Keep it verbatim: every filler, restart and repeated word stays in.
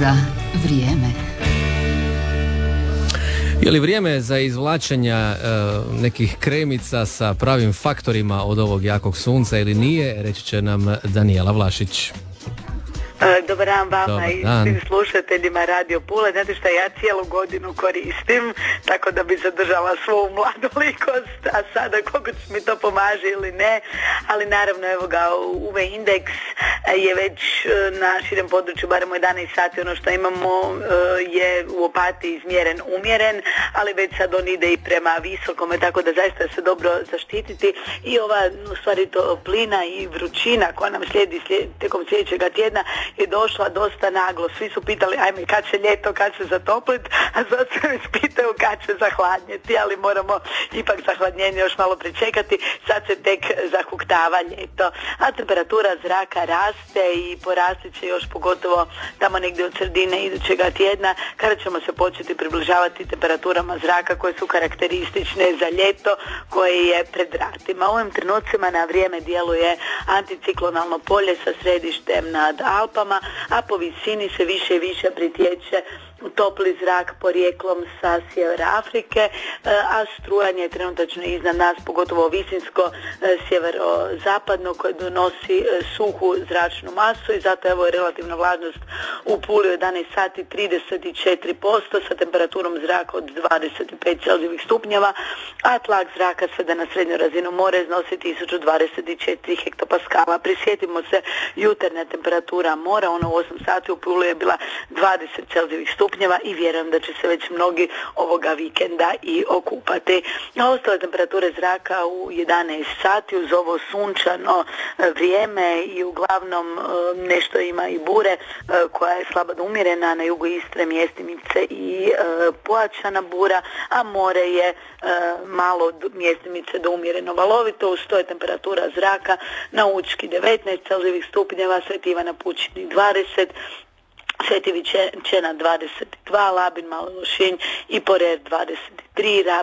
za vrijeme. Je li vrijeme za izvlačenja e, nekih kremica sa pravim faktorima od ovog jakog sunca ili nije, reći će nam Danijela Vlašić. Dobar dan vama Dobar i dan. svim slušateljima Radio Pule. Znate šta, ja cijelu godinu koristim, tako da bi zadržala svoju mladolikost, a sada koliko mi to pomaže ili ne, ali naravno evo ga, U V indeks je već na širem području, barem u jedanaest sati, ono što imamo je u Opatiji izmjeren umjeren, ali već sad on ide i prema visokome, tako da zaista se dobro zaštititi i ova u stvari to plina i vrućina koja nam slijedi slijed, tijekom sljedećega tjedna je došla dosta naglo. Svi su pitali ajme kad će ljeto, kad će zatopliti, a sad se mi pitaju kad će zahladnjeti, ali moramo ipak zahladnjenje još malo pričekati. Sad se tek zahuktava ljeto, a temperatura zraka raste i porasti će još pogotovo tamo negdje od sredine idućega tjedna kada ćemo se početi približavati temperaturama zraka koje su karakteristične za ljeto koje je pred vratima. U ovim trenucima na vrijeme djeluje anticiklonalno polje sa središtem nad Alpama, a po visini se više i više pritječe topli zrak porijeklom sa sjevera Afrike, a strujanje je trenutačno iznad nas, pogotovo visinsko sjeverozapadno koje donosi suhu zračnu masu i zato evo je relativna vlažnost u Puli u jedanaest sati trideset četiri posto sa temperaturom zraka od dvadeset pet celzijevih stupnjeva, a tlak zraka sveda na srednju razinu mora iznosi tisuću dvadeset četiri hektopaskala. Prisjetimo se, jutarnja temperatura mora, ona u osam sati u Puli je bila dvadeset celzijevih stupnjeva i vjerujem da će se već mnogi ovoga vikenda i okupati. A ostale temperature zraka u jedanaest sati uz ovo sunčano vrijeme i uglavnom nešto ima i bure koja je slabo do umjerena, na jugu Istre mjestimice i pojačana bura, a more je malo mjestimice do umjereno valovito, uz to je temperatura zraka na Učki devetnaest celzijevih stupnjeva, Sveti Ivan na Pučini dvadeset, Sveti Viđenčina dvadeset dva, Labin, Mali Lošinj i Porer dvadeset tri,